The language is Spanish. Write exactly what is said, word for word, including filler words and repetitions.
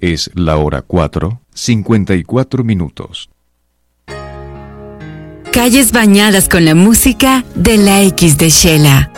Es la hora cuatro, cincuenta y cuatro minutos. Calles bañadas con la música de la X de Shela.